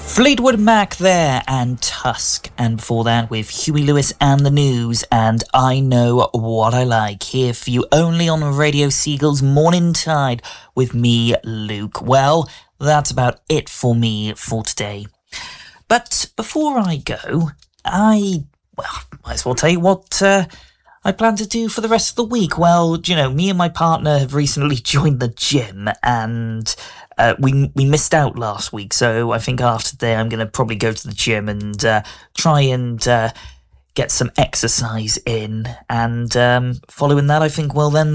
Fleetwood Mac there, and Tusk, and before that with Huey Lewis and the News, and I Know What I Like, here for you only on Radio Seagull's Morning Tide with me, Luke. Well, that's about it for me for today. But before I go, I might as well tell you what I plan to do for the rest of the week. Well, you know, me and my partner have recently joined the gym, and we missed out last week, so I think after today I'm going to probably go to the gym and try and get some exercise in, and following that I think, well then,